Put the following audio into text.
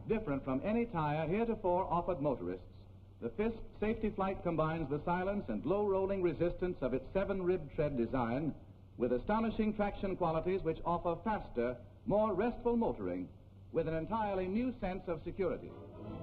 Different from any tire heretofore offered motorists, the Fisk Safety Flight combines the silence and low rolling resistance of its 7-rib tread design with astonishing traction qualities which offer faster, more restful motoring with an entirely new sense of security.